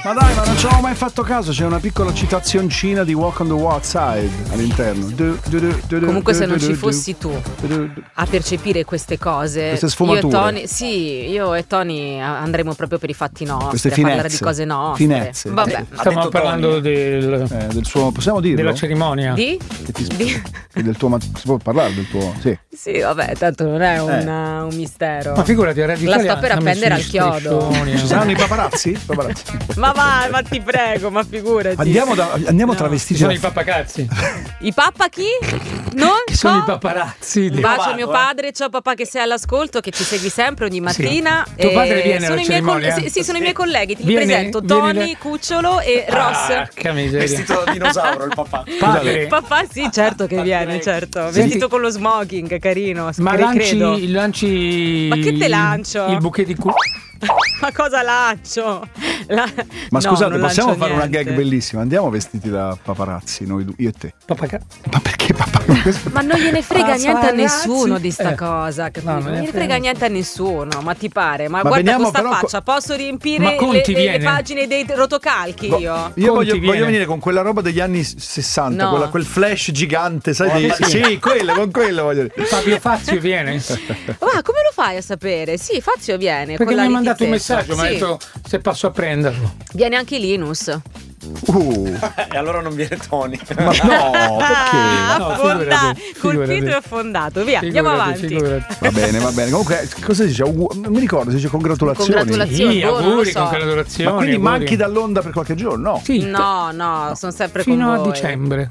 Ma dai, ma non ci avevo mai fatto caso, c'è una piccola citazioncina di Walk on the Wild Side all'interno. Comunque se non ci fossi tu a percepire queste cose, queste sfumature, io e Tony andremo proprio per i fatti nostri, queste a finezze, parlare di cose nostre. Finezze. Vabbè. Stiamo parlando del suo, possiamo dirlo? Della cerimonia. Del tuo, si può parlare del tuo? Sì. Sì, vabbè, tanto non è un mistero. Ma figurati, la sto per appendere al chiodo. Ci saranno i paparazzi? Ma vai, ma ti prego, ma figurati. Andiamo travestiti. Sono i pappacazzi. I pappa chi? Non sono i paparazzi. Un bacio a mio padre, ciao papà che sei all'ascolto, che ci segui sempre ogni mattina. Sì. Tuo padre viene alla cerimonia? Sì, sono i miei colleghi, ti presento Tony, Cucciolo e Ross. Che miseria. Vestito da dinosauro il papà. Padre. Papà sì, certo che viene, certo. Vestito con lo smoking, carino. Ma lanci. Ma che te lancio? Il bouquet di culo. Ma cosa lancio? Ma scusate, possiamo fare una gag bellissima? Andiamo vestiti da paparazzi, io e te. Ma perché papà? Ma non gliene frega niente a nessuno di sta cosa, capito? Non gliene frega niente a nessuno, ma ti pare? Ma guarda questa faccia, posso riempire le pagine dei rotocalchi io? Io voglio venire con quella roba degli anni 60, quel flash gigante, sai? Sì, con quello voglio dire. Fabio Fazio viene. Ma come lo fai a sapere? Sì, Fazio viene. Perché mi ha mandato un messaggio, mi ha detto se posso a prenderlo. Viene anche Linus. E allora non viene Tony. Ma no, perché? Colpito e affondato. Via, andiamo avanti. Va bene. Comunque, cosa si dice? Non mi ricordo, si dice congratulazioni. Congratulazioni, auguri, congratulazioni. Ma quindi manchi dall'onda per qualche giorno? No. Sì, no, sono sempre con voi. Fino a dicembre.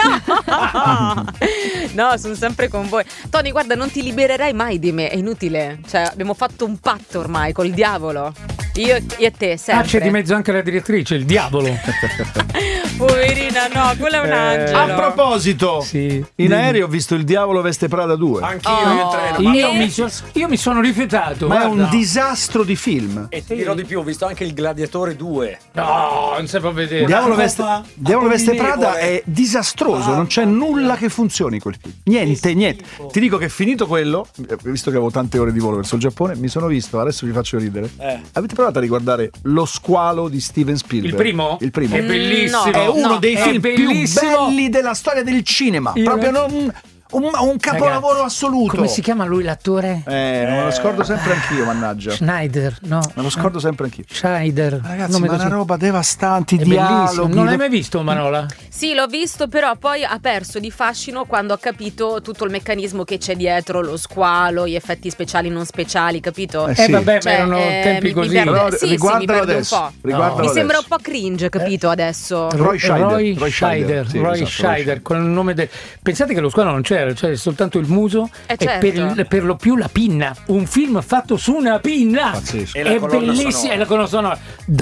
No, sono sempre con voi. Tony, guarda, non ti libererai mai di me, è inutile. Cioè, abbiamo fatto un patto ormai col diavolo. Io e te, sempre. C'è di mezzo anche la direttrice, il diavolo. Poverina, no, quello è un angelo. A proposito, in aereo ho visto Il Diavolo Veste Prada 2. Anch'io in treno. Io mi sono rifiutato. Ma è un disastro di film. E ti dirò di più, ho visto anche Il Gladiatore 2. No, non si può vedere. Il Diavolo Veste Prada è disastroso, non c'è nulla che funzioni quel film. Niente. Ti dico che finito quello, visto che avevo tante ore di volo verso il Giappone, mi sono visto, adesso vi faccio ridere. Avete provato a riguardare Lo Squalo di Steven Spielberg? Il primo? È bellissimo. No. È uno dei film più belli della storia del cinema. Proprio un capolavoro assoluto. Come si chiama lui l'attore? Non me lo scordo sempre anch'io, mannaggia. Schneider, no. Me lo scordo sempre anch'io. Schneider. Ragazzi, ma una roba devastante, dialoghi. Non l'hai mai visto, Manola? Sì, l'ho visto, però poi ha perso di fascino quando ho capito tutto il meccanismo che c'è dietro, lo squalo, gli effetti speciali non speciali, capito? Vabbè, ma erano tempi così. Riguardalo adesso. Mi sembra un po' cringe, capito, adesso. Roy Scheider, con il nome del... Pensate che lo squalo non c'era, cioè soltanto il muso e per lo più la pinna. Un film fatto su una pinna. Pazzesco. È bellissimo. E la colonna sonora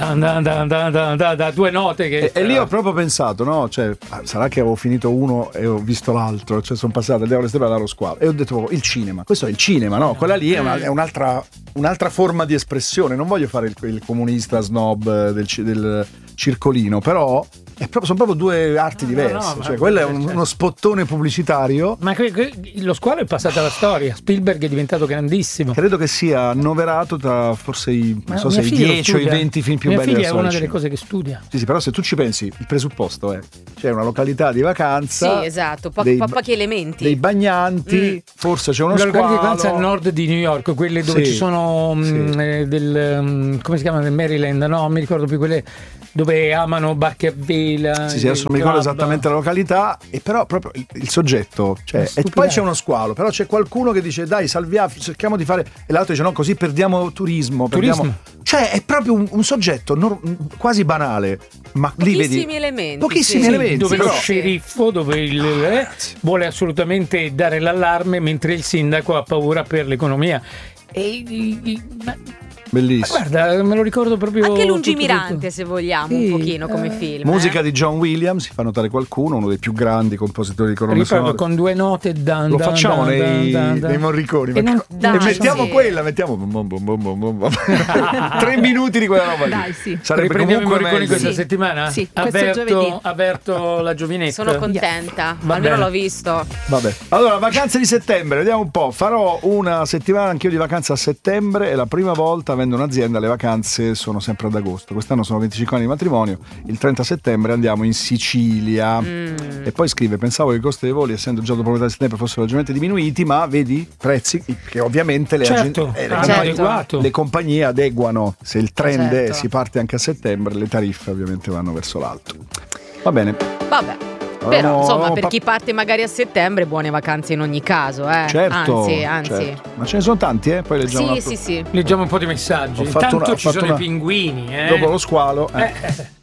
da due note che... E lì ho proprio pensato, no? Cioè, sarà che avevo finito uno e ho visto l'altro, cioè sono passato dal Diavolo Veste Prada allo Squalo e ho detto il cinema, questo è il cinema, no? Quella lì è un'altra forma di espressione. Non voglio fare il comunista snob del circolino, però sono proprio due arti diverse. Cioè, quello è uno spottone pubblicitario. Ma lo Squalo è passato alla storia. Spielberg è diventato grandissimo. Credo che sia annoverato tra forse i 10 o i 20 film più belli della storia. È una delle cose che studia. Sì, però se tu ci pensi, il presupposto è c'è una località di vacanza. Sì, esatto, pochi elementi. Dei bagnanti, forse c'è uno squalo. Le località di vacanza al nord di New York, quelle dove ci sono come si chiama, del Maryland, no, mi ricordo più, quelle dove amano barche a vela. Sì, adesso non mi ricordo esattamente la località, e però proprio il soggetto, cioè, e poi c'è uno squalo, però c'è qualcuno che dice dai, salviamo, cerchiamo di fare, e l'altro dice no, così perdiamo turismo. Cioè è proprio un soggetto quasi banale, ma lì vedi pochissimi elementi, dove lo sceriffo, dove vuole assolutamente dare l'allarme, mentre il sindaco ha paura per l'economia. Bellissimo. Guarda, me lo ricordo proprio. Anche lungimirante, se vogliamo, un pochino come film. Musica di John Williams, si fa notare qualcuno, uno dei più grandi compositori di colonne sonore. Con due note lo facciamo nei Morriconi. E mettiamo quella, mettiamo 3 minuti di quella roba lì. Dai, sì. Sarebbe comunque Morriconi questa settimana? Sì, questo avverto la giovinetta. Sono contenta, almeno l'ho visto. Vabbè. Allora, vacanze di settembre, vediamo un po'. Farò una settimana anch'io di vacanza a settembre, è la prima volta avendo un'azienda le vacanze sono sempre ad agosto. Quest'anno sono 25 anni di matrimonio, il 30 settembre andiamo in Sicilia. E poi scrive: pensavo che i costi dei voli, essendo già dopo metà settembre, fossero leggermente diminuiti, ma vedi prezzi che ovviamente le compagnie adeguano. Se il trend è si parte anche a settembre, le tariffe ovviamente vanno verso l'alto. Va bene. Vabbè. Però insomma, per chi parte magari a settembre, buone vacanze in ogni caso, Certo, anzi. Certo. Ma ce ne sono tanti, poi leggiamo sì. Leggiamo un po' di messaggi. Intanto ci sono i pinguini, dopo lo squalo.